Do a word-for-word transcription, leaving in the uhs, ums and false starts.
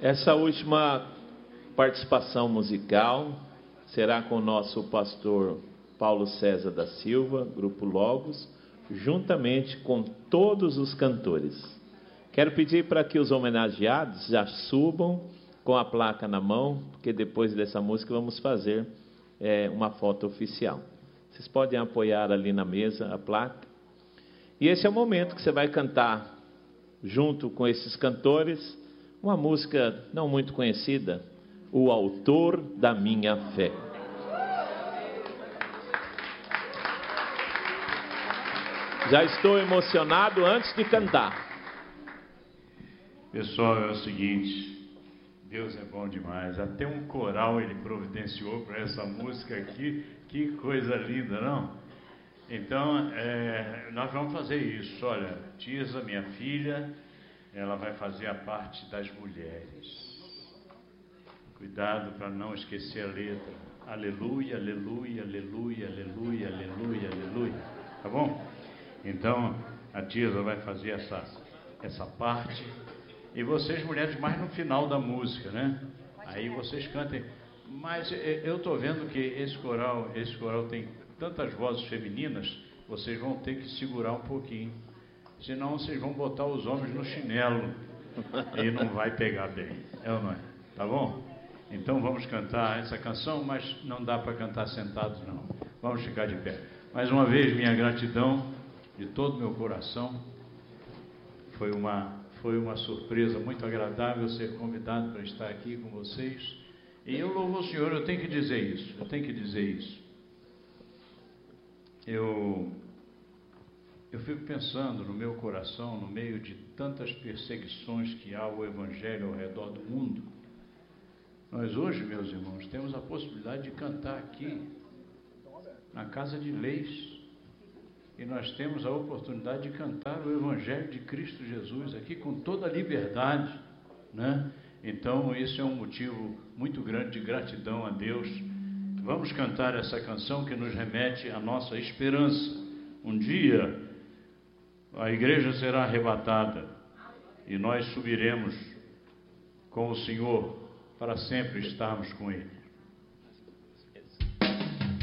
Essa última participação musical será com o nosso pastor Paulo César da Silva, Grupo Logos, juntamente com todos os cantores. Quero pedir para que os homenageados já subam com a placa na mão, porque depois dessa música vamos fazer é, uma foto oficial. Vocês podem apoiar ali na mesa a placa. E esse é o momento que você vai cantar, junto com esses cantores, uma música não muito conhecida, O Autor da Minha Fé. Já estou emocionado antes de cantar. Pessoal, é o seguinte, Deus é bom demais. Até um coral ele providenciou para essa música aqui. Que coisa linda, não? Então, é, nós vamos fazer isso. Olha, Tisa, minha filha, ela vai fazer a parte das mulheres. Cuidado para não esquecer a letra. Aleluia, aleluia, aleluia, aleluia, aleluia, aleluia. Tá bom? Então, a Tisa vai fazer essa, essa parte. E vocês, mulheres, mais no final da música, né? Aí vocês cantem. Mas eu estou vendo que esse coral, esse coral tem tantas vozes femininas, vocês vão ter que segurar um pouquinho. Senão vocês vão botar os homens no chinelo e não vai pegar bem. É ou não é? Tá bom? Então vamos cantar essa canção, mas não dá para cantar sentados não. Vamos ficar de pé. Mais uma vez, minha gratidão de todo o meu coração. Foi uma, foi uma surpresa muito agradável ser convidado para estar aqui com vocês. E eu louvo o Senhor, eu tenho que dizer isso, eu tenho que dizer isso. Eu, eu fico pensando no meu coração, no meio de tantas perseguições que há ao Evangelho ao redor do mundo. Nós hoje, meus irmãos, temos a possibilidade de cantar aqui, na Casa de Leis. E nós temos a oportunidade de cantar o Evangelho de Cristo Jesus aqui com toda a liberdade, né? Então, isso é um motivo muito grande de gratidão a Deus. Vamos cantar essa canção que nos remete à nossa esperança. Um dia, a igreja será arrebatada e nós subiremos com o Senhor para sempre estarmos com Ele.